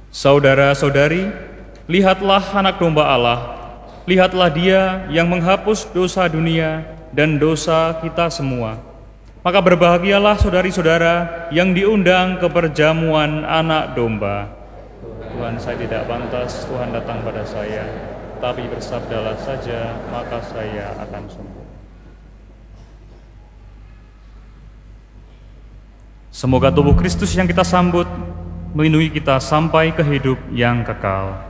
Saudara-saudari, lihatlah anak domba Allah, lihatlah dia yang menghapus dosa dunia dan dosa kita semua. Maka berbahagialah saudari-saudara yang diundang ke perjamuan anak domba. Tuhan, saya tidak pantas Tuhan datang pada saya, tapi bersabdalah saja, maka saya akan sembuh. Semoga tubuh Kristus yang kita sambut melindungi kita sampai ke hidup yang kekal.